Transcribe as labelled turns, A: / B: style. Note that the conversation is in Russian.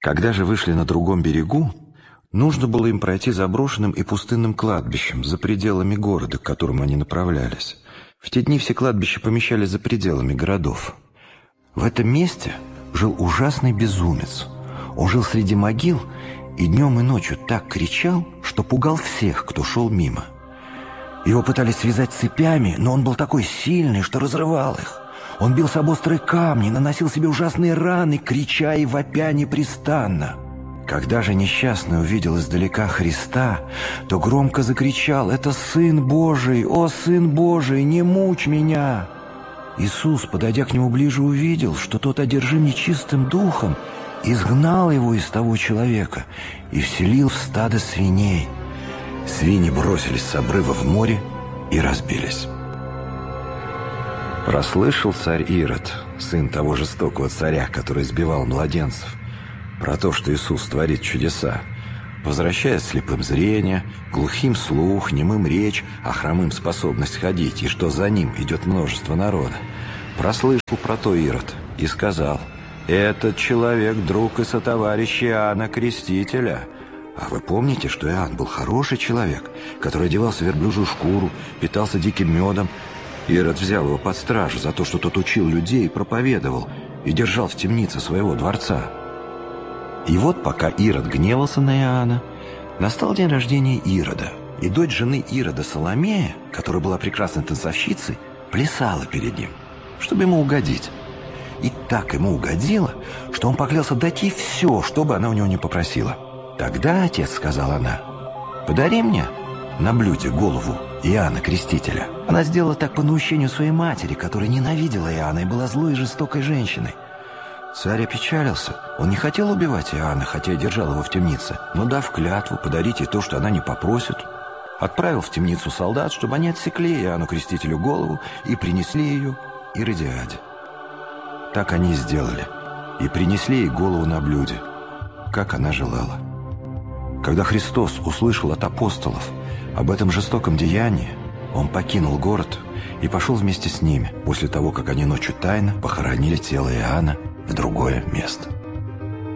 A: Когда же вышли на другом берегу, нужно было им пройти заброшенным и пустынным кладбищем за пределами города, к которому они направлялись. В те дни все кладбища помещались за пределами городов. В этом месте жил ужасный безумец. Он жил среди могил и днем и ночью так кричал, что пугал всех, кто шел мимо. Его пытались связать цепями, но он был такой сильный, что разрывал их. Он бился об острые камни, наносил себе ужасные раны, крича и вопя непрестанно. Когда же несчастный увидел издалека Христа, то громко закричал: «Это Сын Божий! О, Сын Божий, не мучь меня!» Иисус, подойдя к нему ближе, увидел, что тот одержим нечистым духом, изгнал его из того человека и вселил в стадо свиней. Свиньи бросились с обрыва в море и разбились. Прослышал царь Ирод, сын того жестокого царя, который избивал младенцев, про то, что Иисус творит чудеса, возвращая слепым зрение, глухим слух, немым речь, а хромым способность ходить, и что за ним идет множество народа. Прослышал про то Ирод и сказал: «Этот человек — друг и сотоварищ Иоанна Крестителя». А вы помните, что Иоанн был хороший человек, который одевался в верблюжью шкуру, питался диким медом? Ирод взял его под стражу за то, что тот учил людей и проповедовал, и держал в темнице своего дворца. И вот, пока Ирод гневался на Иоанна, настал день рождения Ирода, и дочь жены Ирода Соломея, которая была прекрасной танцовщицей, плясала перед ним, чтобы ему угодить. И так ему угодила, что он поклялся дать ей все, что бы она у него не попросила. «Тогда, отец, — сказала она, — подари мне на блюде голову Иоанна Крестителя». Она сделала так по наущению своей матери, которая ненавидела Иоанна и была злой и жестокой женщиной. Царь опечалился. Он не хотел убивать Иоанна, хотя и держал его в темнице, но, дав клятву подарить ей то, что она не попросит, отправил в темницу солдат, чтобы они отсекли Иоанну Крестителю голову и принесли ее Иродиаде. Так они и сделали, и принесли ей голову на блюде, как она желала. Когда Христос услышал от апостолов об этом жестоком деянии, Он покинул город и пошел вместе с ними, после того, как они ночью тайно похоронили тело Иоанна в другое место.